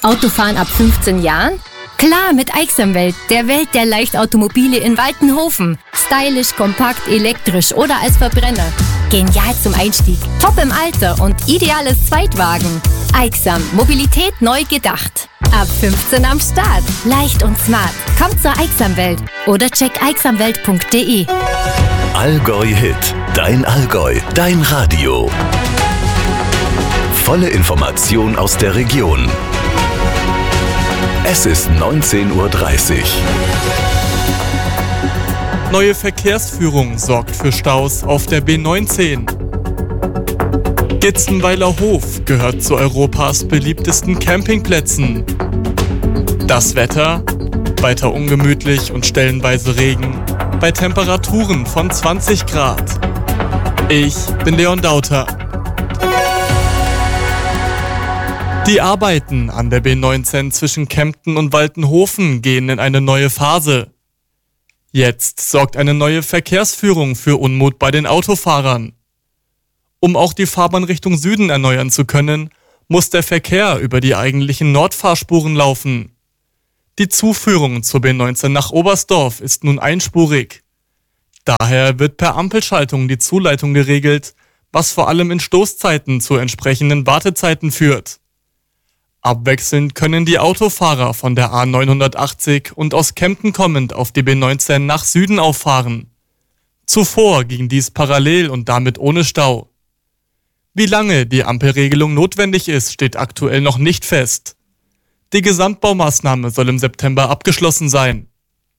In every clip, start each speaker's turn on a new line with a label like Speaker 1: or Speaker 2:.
Speaker 1: Autofahren ab 15 Jahren? Klar, mit Aixamwelt, der Welt der Leichtautomobile in Waltenhofen. Stylisch, kompakt, elektrisch oder als Verbrenner. Genial zum Einstieg, top im Alter und ideales Zweitwagen. Aixam, Mobilität neu gedacht. Ab 15 am Start. Leicht und smart. Kommt zur Aixamwelt oder check aixamwelt.de.
Speaker 2: Allgäu Hit. Dein Allgäu. Dein Radio. Volle Information aus der Region. Es ist 19:30 Uhr.
Speaker 3: Neue Verkehrsführung sorgt für Staus auf der B19. Gitzenweiler Hof gehört zu Europas beliebtesten Campingplätzen. Das Wetter? Weiter ungemütlich und stellenweise Regen, bei Temperaturen von 20 Grad. Ich bin Leon Dauter. Die Arbeiten an der B19 zwischen Kempten und Waltenhofen gehen in eine neue Phase. Jetzt sorgt eine neue Verkehrsführung für Unmut bei den Autofahrern. Um auch die Fahrbahn Richtung Süden erneuern zu können, muss der Verkehr über die eigentlichen Nordfahrspuren laufen. Die Zuführung zur B19 nach Oberstdorf ist nun einspurig. Daher wird per Ampelschaltung die Zuleitung geregelt, was vor allem in Stoßzeiten zu entsprechenden Wartezeiten führt. Abwechselnd können die Autofahrer von der A980 und aus Kempten kommend auf die B19 nach Süden auffahren. Zuvor ging dies parallel und damit ohne Stau. Wie lange die Ampelregelung notwendig ist, steht aktuell noch nicht fest. Die Gesamtbaumaßnahme soll im September abgeschlossen sein.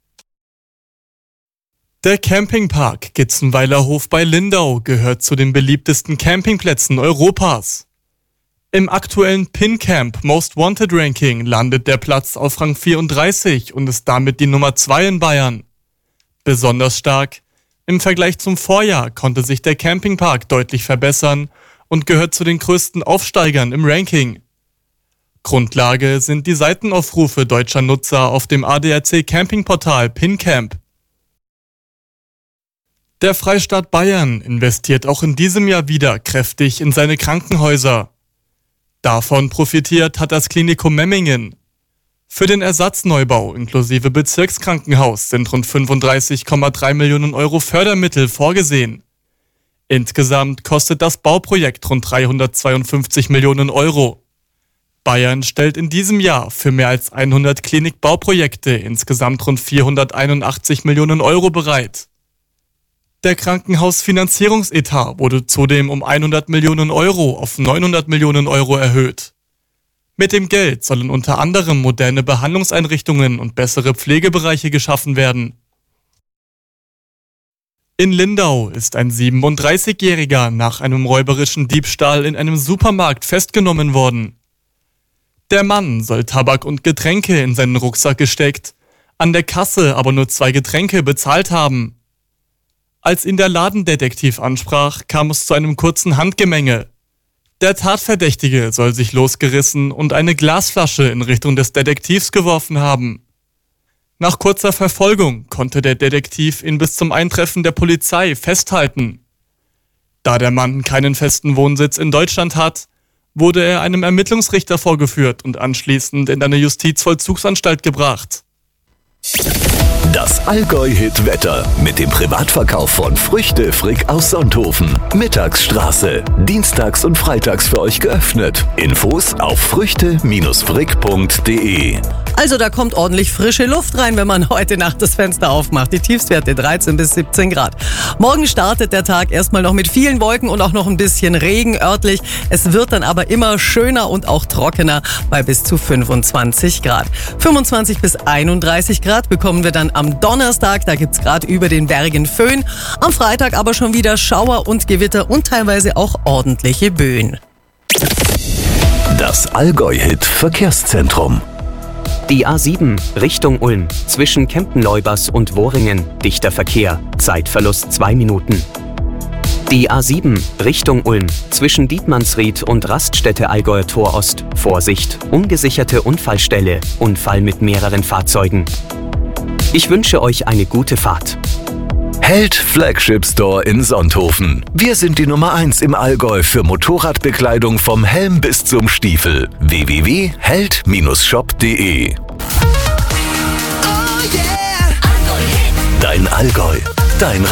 Speaker 3: Der Campingpark Gitzenweiler Hof bei Lindau gehört zu den beliebtesten Campingplätzen Europas. Im aktuellen PinCamp Most Wanted Ranking landet der Platz auf Rang 34 und ist damit die Nummer 2 in Bayern. Besonders stark: im Vergleich zum Vorjahr konnte sich der Campingpark deutlich verbessern und gehört zu den größten Aufsteigern im Ranking. Grundlage sind die Seitenaufrufe deutscher Nutzer auf dem ADAC Campingportal PinCamp. Der Freistaat Bayern investiert auch in diesem Jahr wieder kräftig in seine Krankenhäuser. Davon profitiert hat das Klinikum Memmingen. Für den Ersatzneubau inklusive Bezirkskrankenhaus sind rund 35,3 Millionen Euro Fördermittel vorgesehen. Insgesamt kostet das Bauprojekt rund 352 Millionen Euro. Bayern stellt in diesem Jahr für mehr als 100 Klinikbauprojekte insgesamt rund 481 Millionen Euro bereit. Der Krankenhausfinanzierungsetat wurde zudem um 100 Millionen Euro auf 900 Millionen Euro erhöht. Mit dem Geld sollen unter anderem moderne Behandlungseinrichtungen und bessere Pflegebereiche geschaffen werden. In Lindau ist ein 37-Jähriger nach einem räuberischen Diebstahl in einem Supermarkt festgenommen worden. Der Mann soll Tabak und Getränke in seinen Rucksack gesteckt, an der Kasse aber nur 2 Getränke bezahlt haben. Als ihn der Ladendetektiv ansprach, kam es zu einem kurzen Handgemenge. Der Tatverdächtige soll sich losgerissen und eine Glasflasche in Richtung des Detektivs geworfen haben. Nach kurzer Verfolgung konnte der Detektiv ihn bis zum Eintreffen der Polizei festhalten. Da der Mann keinen festen Wohnsitz in Deutschland hat, wurde er einem Ermittlungsrichter vorgeführt und anschließend in eine Justizvollzugsanstalt gebracht.
Speaker 2: Das Allgäu-Hit-Wetter mit dem Privatverkauf von Früchte Frick aus Sonthofen. Mittagsstraße. Dienstags und freitags für euch geöffnet. Infos auf früchte-frick.de.
Speaker 4: Also da kommt ordentlich frische Luft rein, wenn man heute Nacht das Fenster aufmacht. Die Tiefstwerte 13 bis 17 Grad. Morgen startet der Tag erstmal noch mit vielen Wolken und auch noch ein bisschen Regen örtlich. Es wird dann aber immer schöner und auch trockener bei bis zu 25 Grad. 25 bis 31 Grad bekommen wir dann am Donnerstag. Da gibt's gerade über den Bergen Föhn. Am Freitag aber schon wieder Schauer und Gewitter und teilweise auch ordentliche Böen.
Speaker 2: Das Allgäu-Hit Verkehrszentrum.
Speaker 5: Die A7 Richtung Ulm zwischen Kempten-Leubers und Wohringen. Dichter Verkehr. Zeitverlust 2 Minuten. Die A7 Richtung Ulm zwischen Dietmannsried und Raststätte Allgäuer Tor Ost. Vorsicht, ungesicherte Unfallstelle. Unfall mit mehreren Fahrzeugen. Ich wünsche euch eine gute Fahrt.
Speaker 2: Held Flagship Store in Sonthofen. Wir sind die Nummer 1 im Allgäu für Motorradbekleidung vom Helm bis zum Stiefel. www.held-shop.de. Dein Allgäu, dein